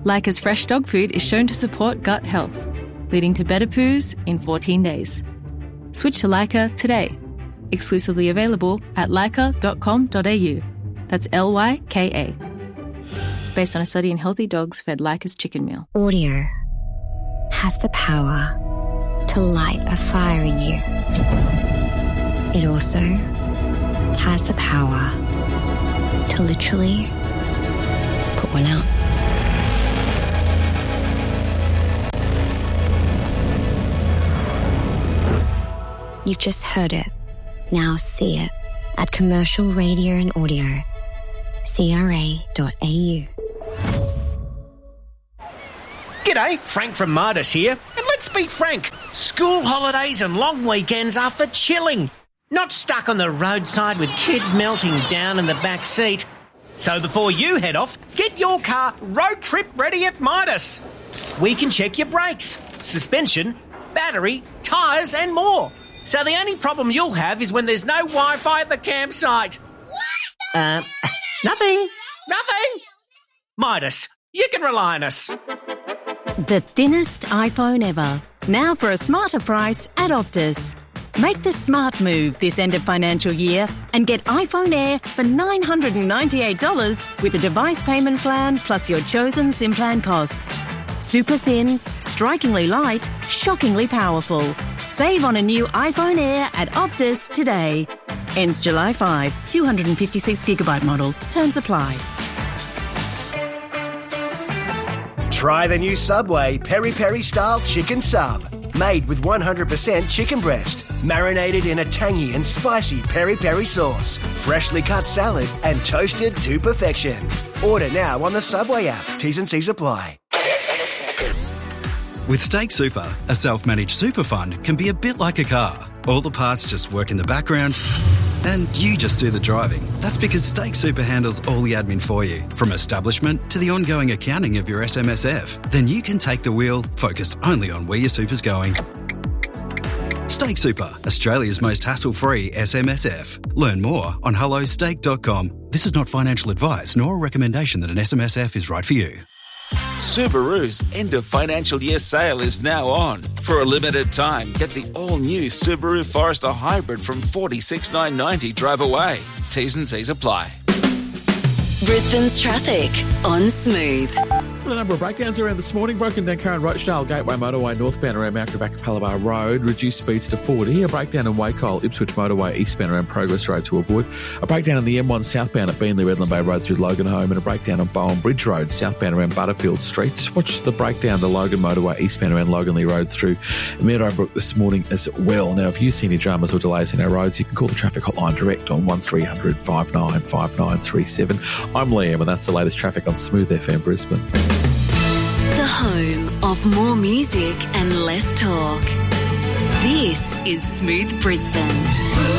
Leica's fresh dog food is shown to support gut health, leading to better poos in 14 days. Switch to Leica today. Exclusively available at leica.com.au. That's Lyka. Based on a study in healthy dogs fed Leica's chicken meal. Audio has the power to light a fire in you. It also has the power to literally put one out. You've just heard it. Now see it at Commercial Radio and Audio. CRA.au. G'day, Frank from Midas here. And let's be frank, school holidays and long weekends are for chilling, not stuck on the roadside with kids melting down in the back seat. So before you head off, get your car road trip ready at Midas. We can check your brakes, suspension, battery, tyres and more. So the only problem you'll have is when there's no Wi-Fi at the campsite. Nothing. Midas, you can rely on us. The thinnest iPhone ever. Now for a smarter price at Optus. Make the smart move this end of financial year and get iPhone Air for $998 with a device payment plan plus your chosen SIM plan costs. Super thin, strikingly light, shockingly powerful. Save on a new iPhone Air at Optus today. Ends July 5, 256GB model. Terms apply. Try the new Subway Peri Peri Style Chicken Sub. Made with 100% chicken breast. Marinated in a tangy and spicy peri peri sauce. Freshly cut salad and toasted to perfection. Order now on the Subway app. T's and C's apply. With Stake Super, a self-managed super fund can be a bit like a car. All the parts just work in the background and you just do the driving. That's because Stake Super handles all the admin for you, from establishment to the ongoing accounting of your SMSF. Then you can take the wheel, focused only on where your super's going. Stake Super, Australia's most hassle-free SMSF. Learn more on hellostake.com. This is not financial advice nor a recommendation that an SMSF is right for you. Subaru's end of financial year sale is now on. For a limited time, get the all-new Subaru Forester Hybrid from $46,990 drive away. T's and C's apply. Brisbane's traffic on Smooth. A number of breakdowns around this morning. Broken down Curran Rochdale Gateway Motorway northbound around Mount Rebecca Palabar Road. Reduced speeds to 40. A breakdown in Wacol Ipswich Motorway eastbound around Progress Road to avoid. A breakdown in the M1 southbound at Beenleigh Redland Bay Road through Logan Home. And a breakdown on Bowen Bridge Road southbound around Butterfield Street. Watch the breakdown to Logan Motorway eastbound around Loganley Road through Meadowbrook this morning as well. Now, if you see any dramas or delays in our roads, you can call the traffic hotline direct on 1300 595937. I'm Liam and that's the latest traffic on Smooth FM Brisbane. The home of more music and less talk. This is Smooth Brisbane.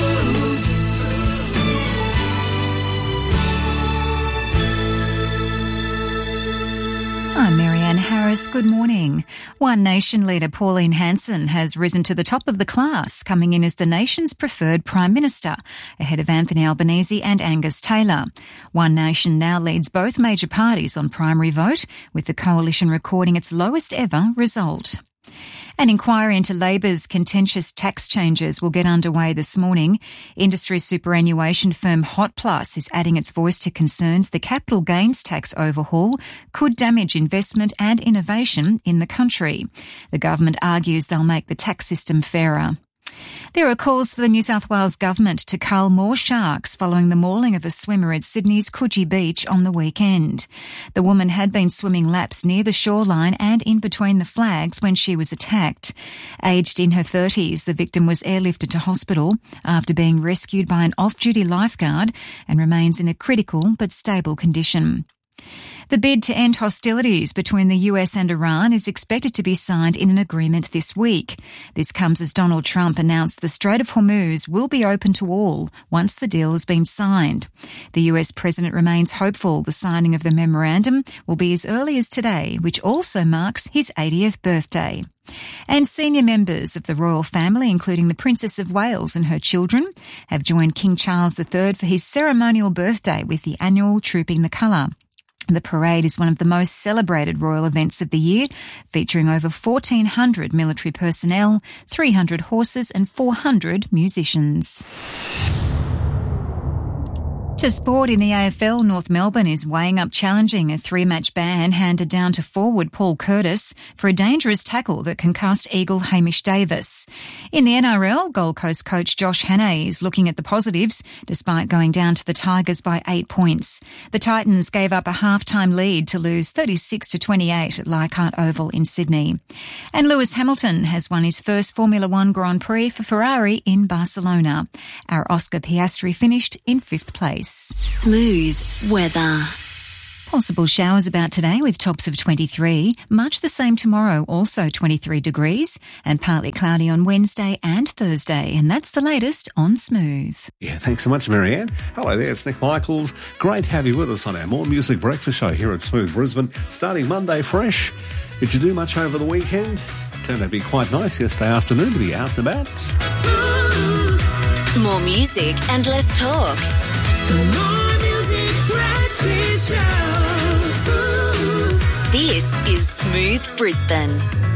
I'm Marianne Harris. Good morning. One Nation leader Pauline Hanson has risen to the top of the class, coming in as the nation's preferred Prime Minister, ahead of Anthony Albanese and Angus Taylor. One Nation now leads both major parties on primary vote, with the coalition recording its lowest ever result. An inquiry into Labor's contentious tax changes will get underway this morning. Industry superannuation firm Hot Plus is adding its voice to concerns the capital gains tax overhaul could damage investment and innovation in the country. The government argues they'll make the tax system fairer. There are calls for the New South Wales government to cull more sharks following the mauling of a swimmer at Sydney's Coogee Beach on the weekend. The woman had been swimming laps near the shoreline and in between the flags when she was attacked. Aged in her 30s, the victim was airlifted to hospital after being rescued by an off-duty lifeguard and remains in a critical but stable condition. The bid to end hostilities between the US and Iran is expected to be signed in an agreement this week. This comes as Donald Trump announced the Strait of Hormuz will be open to all once the deal has been signed. The US president remains hopeful the signing of the memorandum will be as early as today, which also marks his 80th birthday. And senior members of the royal family, including the Princess of Wales and her children, have joined King Charles III for his ceremonial birthday with the annual Trooping the Colour. The parade is one of the most celebrated royal events of the year, featuring over 1,400 military personnel, 300 horses and 400 musicians. To sport in the AFL, North Melbourne is weighing up challenging a 3-match ban handed down to forward Paul Curtis for a dangerous tackle that concussed Eagle Hamish Davis. In the NRL, Gold Coast coach Josh Hannay is looking at the positives, despite going down to the Tigers by 8 points. The Titans gave up a half-time lead to lose 36-28 at Leichhardt Oval in Sydney. And Lewis Hamilton has won his first Formula One Grand Prix for Ferrari in Barcelona. Our Oscar Piastri finished in 5th place. Smooth weather. Possible showers about today with tops of 23. Much the same tomorrow, also 23 degrees. And partly cloudy on Wednesday and Thursday. And that's the latest on Smooth. Yeah, thanks so much, Marianne. Hello there, it's Nick Michaels. Great to have you with us on our More Music Breakfast Show here at Smooth Brisbane, starting Monday fresh. Did you do much over the weekend? Turned out to be quite nice yesterday afternoon to be out and about. More music and less talk. More Music Breakfast Show. This is Smooth Brisbane.